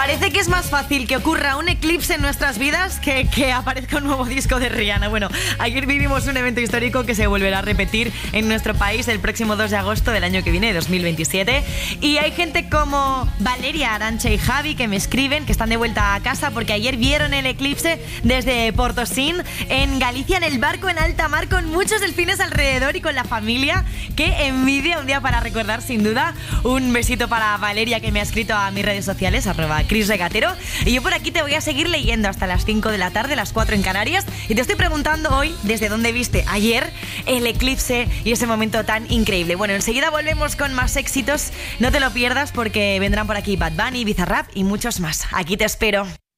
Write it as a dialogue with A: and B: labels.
A: Parece que es más fácil que ocurra un eclipse en nuestras vidas que aparezca un nuevo disco de Rihanna. Bueno, ayer vivimos un evento histórico que se volverá a repetir en nuestro país el próximo 2 de agosto del año que viene, 2027. Y hay gente como Valeria, Arantxa y Javi que me escriben que están de vuelta a casa porque ayer vieron el eclipse desde Portosín, en Galicia, en el barco en alta mar, con muchos delfines alrededor y con la familia. Qué envidia, un día para recordar sin duda. Un besito para Valeria, que me ha escrito a mis redes sociales, @ChrisRegatero. Y yo por aquí te voy a seguir leyendo hasta las 5 de la tarde, las 4 en Canarias. Y te estoy preguntando hoy desde dónde viste ayer el eclipse y ese momento tan increíble. Bueno, enseguida volvemos con más éxitos. No te lo pierdas porque vendrán por aquí Bad Bunny, Bizarrap y muchos más. Aquí te espero.